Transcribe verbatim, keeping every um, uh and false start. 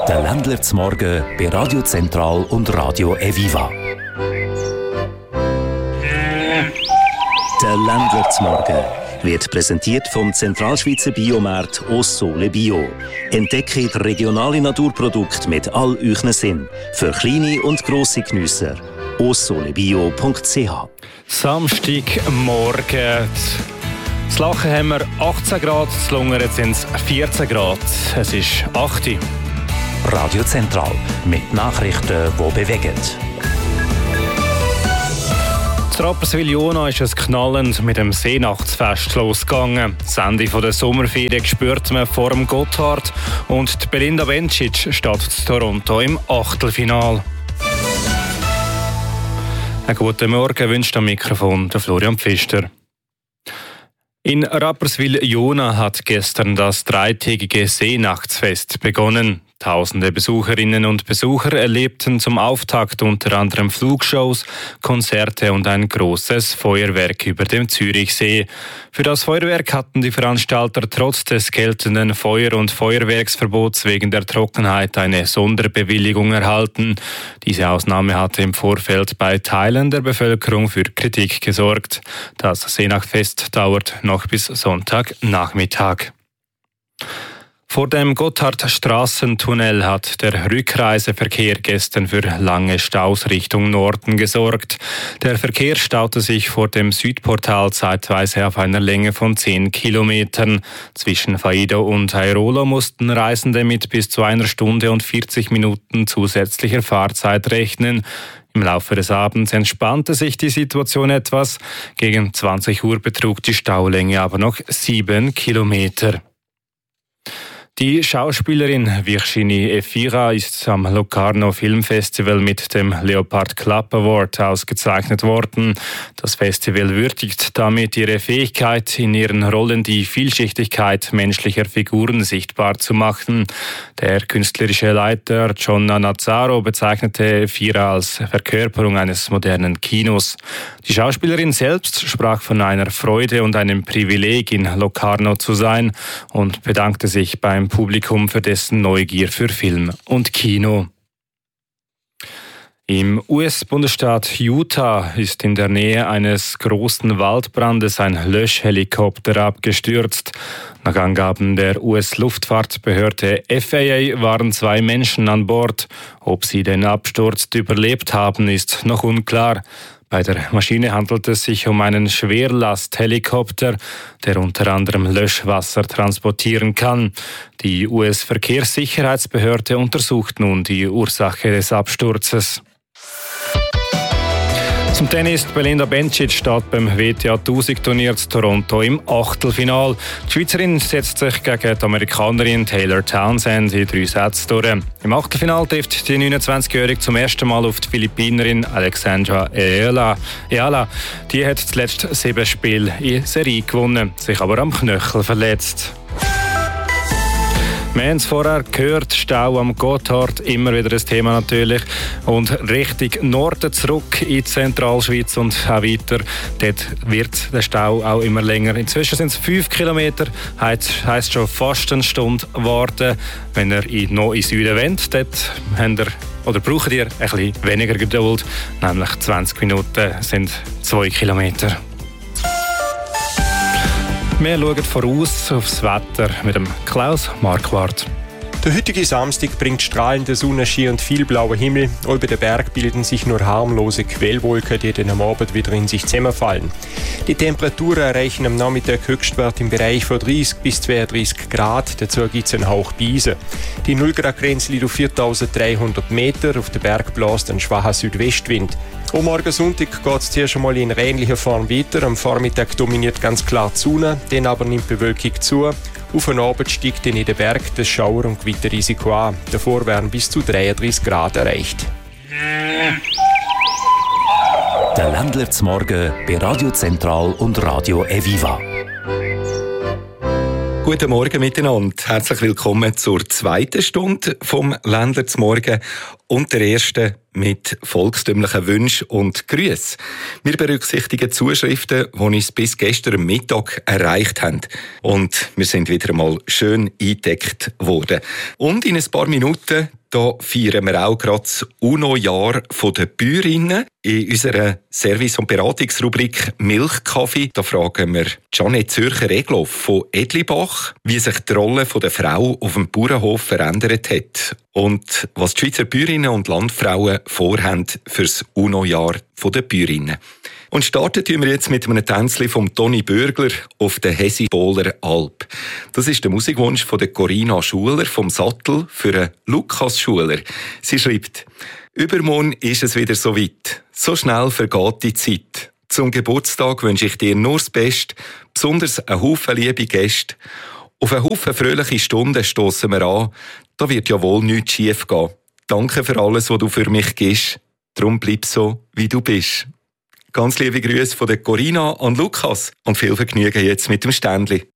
Der Ländler zum Morgen bei Radio Zentral und Radio Eviva. Der Ländler zum Morgen wird präsentiert vom Zentralschweizer Biomarkt Ossole Bio. Entdecke regionale Naturprodukte mit all euren Sinn. Für kleine und grosse Geniesser. ossolebio punkt c h. Samstagmorgen. Das Lachen haben wir achtzehn Grad, das Lungern sind es vierzehn Grad. Es ist acht Uhr. Radio Zentral mit Nachrichten, die bewegen. In Rapperswil-Jona ist es knallend mit dem Seenachtsfest losgegangen. Das Ende der Sommerferien spürt man vor dem Gotthard und die Belinda Bencic steht in Toronto im Achtelfinale. Einen guten Morgen wünscht am Mikrofon der Florian Pfister. In Rapperswil-Jona hat gestern das dreitägige Seenachtsfest begonnen. Tausende Besucherinnen und Besucher erlebten zum Auftakt unter anderem Flugshows, Konzerte und ein großes Feuerwerk über dem Zürichsee. Für das Feuerwerk hatten die Veranstalter trotz des geltenden Feuer- und Feuerwerksverbots wegen der Trockenheit eine Sonderbewilligung erhalten. Diese Ausnahme hatte im Vorfeld bei Teilen der Bevölkerung für Kritik gesorgt. Das Seenachtsfest dauert noch bis Sonntagnachmittag. Vor dem Gotthardstrassentunnel hat der Rückreiseverkehr gestern für lange Staus Richtung Norden gesorgt. Der Verkehr staute sich vor dem Südportal zeitweise auf einer Länge von zehn Kilometern. Zwischen Faido und Airolo mussten Reisende mit bis zu einer Stunde und vierzig Minuten zusätzlicher Fahrzeit rechnen. Im Laufe des Abends entspannte sich die Situation etwas. Gegen zwanzig Uhr betrug die Staulänge aber noch sieben Kilometer. Die Schauspielerin Virginie Efira ist am Locarno Filmfestival mit dem Leopard Club Award ausgezeichnet worden. Das Festival würdigt damit ihre Fähigkeit, in ihren Rollen die Vielschichtigkeit menschlicher Figuren sichtbar zu machen. Der künstlerische Leiter John Nazzaro bezeichnete Efira als Verkörperung eines modernen Kinos. Die Schauspielerin selbst sprach von einer Freude und einem Privileg, in Locarno zu sein, und bedankte sich beim Publikum für dessen Neugier für Film und Kino. Im U S-Bundesstaat Utah ist in der Nähe eines großen Waldbrandes ein Löschhelikopter abgestürzt. Nach Angaben der U S-Luftfahrtbehörde F A A waren zwei Menschen an Bord. Ob sie den Absturz überlebt haben, ist noch unklar. Bei der Maschine handelt es sich um einen Schwerlasthelikopter, der unter anderem Löschwasser transportieren kann. Die U S-Verkehrssicherheitsbehörde untersucht nun die Ursache des Absturzes. Zum Tennis. Belinda Bencic steht beim W T A tausend Turnier zu Toronto im Achtelfinal. Die Schweizerin setzt sich gegen die Amerikanerin Taylor Townsend in drei Sätzen durch. Im Achtelfinal trifft die neunundzwanzigjährige zum ersten Mal auf die Philippinerin Alexandra Eala. Eala. Die hat zuletzt sieben Spiele in Serie gewonnen, sich aber am Knöchel verletzt. Wir haben es vorher gehört, Stau am Gotthard, immer wieder ein Thema natürlich. Und Richtung Norden zurück in die Zentralschweiz und auch weiter. Dort wird der Stau auch immer länger. Inzwischen sind es fünf Kilometer, heisst, heisst schon fast eine Stunde warten. Wenn ihr in, noch in Süden wollt, dort habt ihr, oder braucht ihr ein bisschen weniger Geduld. Nämlich zwanzig Minuten sind zwei Kilometer. Wir schauen voraus aufs Wetter mit dem Klaus Marquardt. Der heutige Samstag bringt strahlende Sonnenschein und viel blauer Himmel. Über den Berg bilden sich nur harmlose Quellwolken, die dann am Abend wieder in sich zusammenfallen. Die Temperaturen erreichen am Nachmittag Höchstwert im Bereich von dreißig bis zweiunddreißig Grad. Dazu gibt es einen Hauch Beise. Die null Grad Grenze liegt auf viertausenddreihundert Meter. Auf den Berg bläst ein schwacher Südwestwind. Am Morgen Sonntag geht es zuerst einmal in ähnlicher Form weiter. Am Vormittag dominiert ganz klar die Sonne, dann aber nimmt die Bewölkung zu. Auf den Abend steigt dann in den Berg das Schauer- und Gewitterrisiko an. Davor werden bis zu dreiunddreißig Grad erreicht. Der Ländler zum Morgen bei Radio Zentral und Radio Eviva. Guten Morgen miteinander. Herzlich willkommen zur zweiten Stunde vom Ländler zum Morgen und der ersten mit volkstümlichen Wünschen und Grüßen. Wir berücksichtigen Zuschriften, die uns bis gestern Mittag erreicht haben. Und wir sind wieder einmal schön eingedeckt worden. Und in ein paar Minuten Da feiern wir auch gerade das UNO-Jahr der Bäuerinnen. In unserer Service- und Beratungsrubrik Milchkaffee da fragen wir Janet Zürcher-Egloff von Edlibach, wie sich die Rolle der Frau auf dem Bauernhof verändert hat und was die Schweizer Bäuerinnen und Landfrauen vorhaben für das UNO-Jahr der Bäuerinnen. Und starten tun wir jetzt mit einem Tänzchen von Toni Bürgler auf der Hesiboler Alp. Das ist der Musikwunsch von der Corinna Schuler vom Sattel für einen Lukas Schuler. Sie schreibt: Übermorgen ist es wieder so weit. So schnell vergeht die Zeit. Zum Geburtstag wünsche ich dir nur das Beste, besonders einen Haufen liebe Gäste. Auf einen Haufen fröhliche Stunden stossen wir an. Da wird ja wohl nichts schief gehen. Danke für alles, was du für mich gibst. Darum bleib so, wie du bist. Ganz liebe Grüße von der Corinna an Lukas und viel Vergnügen jetzt mit dem Ständli.